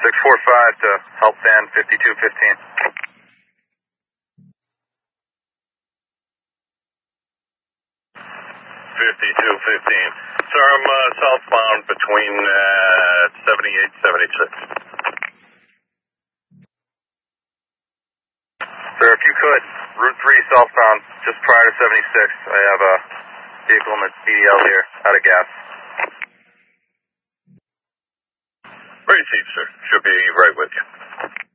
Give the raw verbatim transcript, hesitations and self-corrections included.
six four five to help van fifty-two fifteen. fifty-two fifteen. Sir, I'm uh, southbound between uh, seventy-eight seventy-six. Sir, if you could, Route three southbound, just prior to seventy-six. I have a vehicle in the D D L here, out of gas. Receive, sir. Should be right with you.